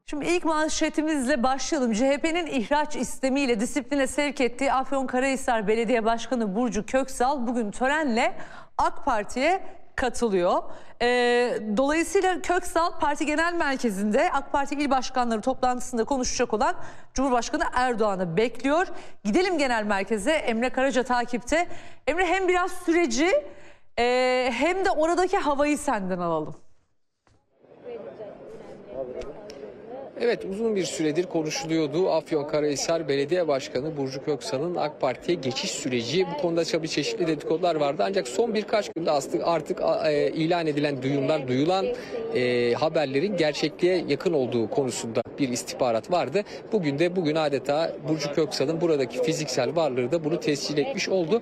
Şimdi ilk manşetimizle başlayalım. CHP'nin ihraç istemiyle disipline sevk ettiği Afyonkarahisar Belediye Başkanı Burcu Köksal bugün törenle AK Parti'ye katılıyor. Dolayısıyla Köksal Parti Genel Merkezi'nde AK Parti İl Başkanları toplantısında konuşacak olan Cumhurbaşkanı Erdoğan'ı bekliyor. Gidelim genel merkeze. Emre Karaca takipte. Emre, hem biraz süreci hem de oradaki havayı senden alalım. Evet, uzun bir süredir konuşuluyordu. Afyonkarahisar Belediye Başkanı Burcu Köksal'ın AK Parti'ye geçiş süreci. Bu konuda tabii çeşitli dedikodular vardı. Ancak son birkaç günde artık ilan edilen duyulan haberlerin gerçekliğe yakın olduğu konusunda bir istihbarat vardı. Bugün adeta Burcu Köksal'ın buradaki fiziksel varlığı da bunu tescil etmiş oldu.